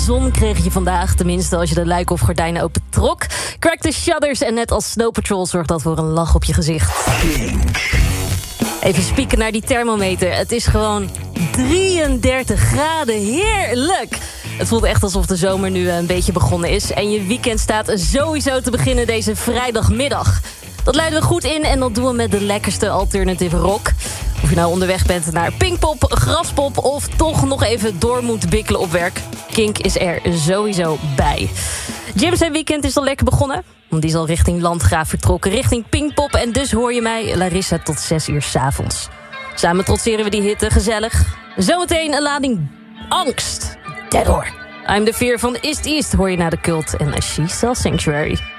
zon kreeg je vandaag. Tenminste, als je de luiken of gordijnen open trok. Crack the shutters en net als Snow Patrol zorgt dat voor een lach op je gezicht. Even spieken naar die thermometer. Het is gewoon 33 graden. Heerlijk! Het voelt echt alsof de zomer nu een beetje begonnen is. En je weekend staat sowieso te beginnen deze vrijdagmiddag. Dat leiden we goed in en dat doen we met de lekkerste alternative rock. Of je nou onderweg bent naar Pinkpop, Graspop of toch nog even door moet bikkelen op werk. Kink is er sowieso bij. Jim zijn weekend is al lekker begonnen. Want die is al richting Landgraaf vertrokken, richting Pinkpop. En dus hoor je mij, Larissa, tot 6 uur 's avonds. Samen trotseren we die hitte, gezellig. Zometeen een lading angst. Dead Door. I'm the Fear van East East hoor je naar de Cult en She Sells Sanctuary.